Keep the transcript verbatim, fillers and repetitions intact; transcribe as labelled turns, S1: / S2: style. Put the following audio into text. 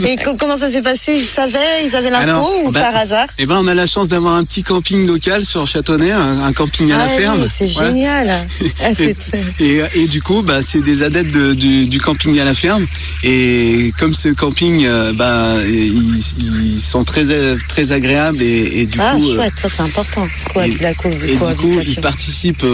S1: Et co- comment ça s'est passé? Ils savaient, ils avaient l'info
S2: Alors,
S1: ou
S2: bah,
S1: par hasard?
S2: Eh ben, on a la chance d'avoir un petit camping local sur Châteauneuf, un, un camping à
S1: Ah
S2: la
S1: oui,
S2: ferme.
S1: c'est
S2: Voilà.
S1: génial. Ah, c'est très-
S2: Et, et du coup, bah, c'est des adeptes de- du, du camping à la ferme. Et comme ce camping, euh, bah, ils, ils sont très très agréables et, et du
S1: Ah,
S2: coup, euh,
S1: chouette, ça c'est important. Quoi,
S2: et-
S1: de la co-
S2: et du coup, ils
S1: cohabitation.
S2: participent